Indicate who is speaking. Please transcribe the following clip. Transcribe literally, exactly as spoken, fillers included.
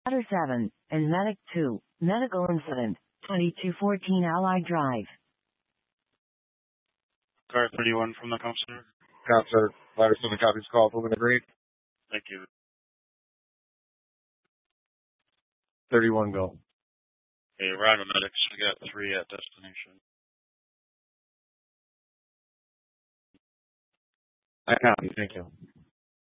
Speaker 1: Ladder seven, and Medic two, medical incident, twenty-two fourteen Allied Drive.
Speaker 2: Car thirty-one from the counselor.
Speaker 3: Counselor, Ladder seven copies call, moving agreed.
Speaker 2: Thank you.
Speaker 3: thirty-one go.
Speaker 2: Hey, Rhino Medics, we got three at destination.
Speaker 3: I copy, thank you.